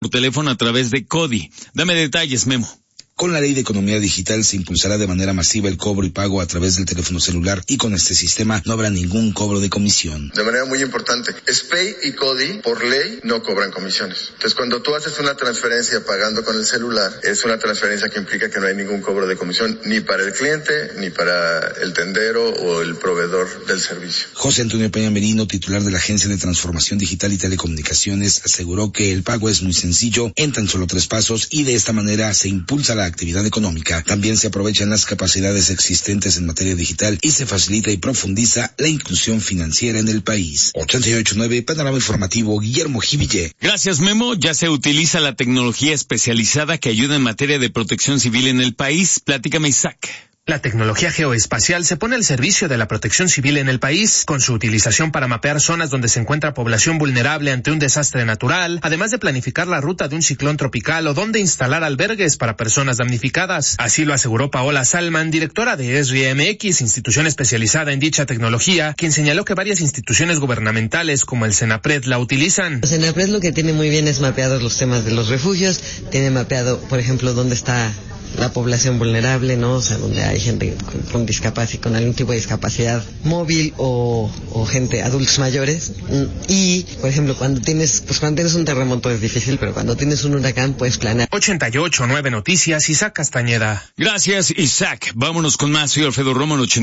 por teléfono a través de CODI. Dame detalles, Memo. Con la Ley de Economía Digital se impulsará de manera masiva el cobro y pago a través del teléfono celular y con este sistema no habrá ningún cobro de comisión. De manera muy importante, SPEI y CODI por ley no cobran comisiones. Entonces cuando tú haces una transferencia pagando con el celular, es una transferencia que implica que no hay ningún cobro de comisión ni para el cliente, ni para el tendero o el proveedor del servicio. José Antonio Peña Merino, titular de la Agencia de Transformación Digital y Telecomunicaciones, aseguró que el pago es muy sencillo, en tan solo 3 pasos y de esta manera se impulsa la actividad económica. También se aprovechan las capacidades existentes en materia digital y se facilita y profundiza la inclusión financiera en el país. 88.9 Panorama Informativo, Guillermo Jiville. Gracias, Memo. Ya se utiliza la tecnología especializada que ayuda en materia de protección civil en el país. Platícame, Isaac. La tecnología geoespacial se pone al servicio de la protección civil en el país, con su utilización para mapear zonas donde se encuentra población vulnerable ante un desastre natural, además de planificar la ruta de un ciclón tropical o donde instalar albergues para personas damnificadas. Así lo aseguró Paola Salman, directora de ESRI-MX, institución especializada en dicha tecnología, quien señaló que varias instituciones gubernamentales como el CENAPRED la utilizan. El CENAPRED lo que tiene muy bien es mapeados los temas de los refugios, tiene mapeado, por ejemplo, dónde está la población vulnerable, ¿no? O sea, donde hay gente con discapacidad, con algún tipo de discapacidad móvil o gente, adultos mayores. Y, por ejemplo, cuando tienes un terremoto es difícil, pero cuando tienes un huracán puedes planear. 88.9 Noticias, Isaac Castañeda. Gracias, Isaac. Vámonos con más. Soy Alfredo Romo en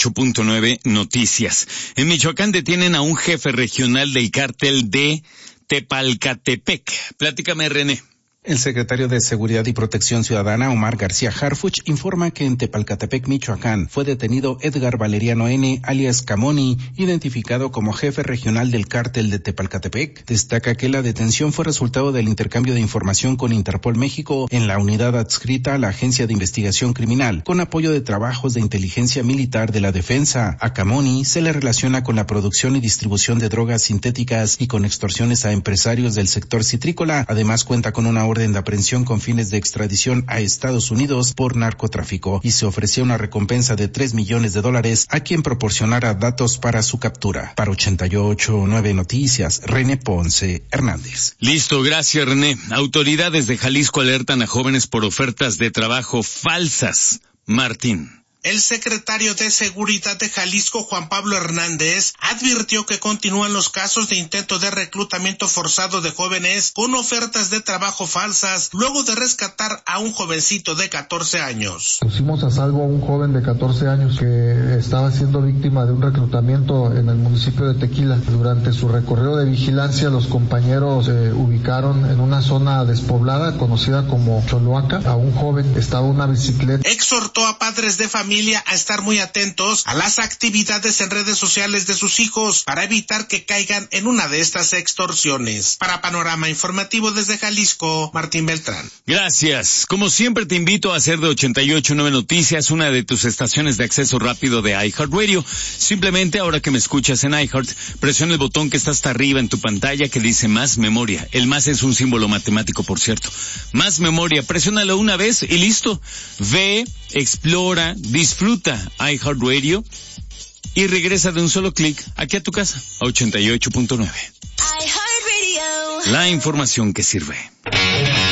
88.9 Noticias. En Michoacán detienen a un jefe regional del cártel de Tepalcatepec. Platícame, René. El secretario de Seguridad y Protección Ciudadana, Omar García Harfuch, informa que en Tepalcatepec, Michoacán, fue detenido Edgar Valeriano N., alias Camoni, identificado como jefe regional del cártel de Tepalcatepec. Destaca que la detención fue resultado del intercambio de información con Interpol México en la unidad adscrita a la Agencia de Investigación Criminal, con apoyo de trabajos de inteligencia militar de la defensa. A Camoni se le relaciona con la producción y distribución de drogas sintéticas y con extorsiones a empresarios del sector citrícola. Además, cuenta con una orden de aprehensión con fines de extradición a Estados Unidos por narcotráfico y se ofrecía una recompensa de $3 millones a quien proporcionara datos para su captura. Para 88.9 Noticias, René Ponce Hernández. Listo, gracias, René. Autoridades de Jalisco alertan a jóvenes por ofertas de trabajo falsas. Martín. El secretario de Seguridad de Jalisco, Juan Pablo Hernández, advirtió que continúan los casos de intento de reclutamiento forzado de jóvenes con ofertas de trabajo falsas, luego de rescatar a un jovencito de 14 años. Pusimos a salvo a un joven de 14 años que estaba siendo víctima de un reclutamiento en el municipio de Tequila. Durante su recorrido de vigilancia, los compañeros ubicaron en una zona despoblada conocida como Choloaca a un joven. Estaba una bicicleta. Exhortó a padres de familia a estar muy atentos a las actividades en redes sociales de sus hijos para evitar que caigan en una de estas extorsiones. Para Panorama Informativo desde Jalisco, Martín Beltrán. Gracias. Como siempre te invito a hacer de 88.9 Noticias una de tus estaciones de acceso rápido de iHeartRadio. Simplemente ahora que me escuchas en iHeart, presiona el botón que está hasta arriba en tu pantalla que dice Más Memoria. El más es un símbolo matemático, por cierto. Más Memoria, presiónalo una vez y listo. Ve, explora, disfruta iHeartRadio y regresa de un solo clic aquí a tu casa, a 88.9. La información que sirve.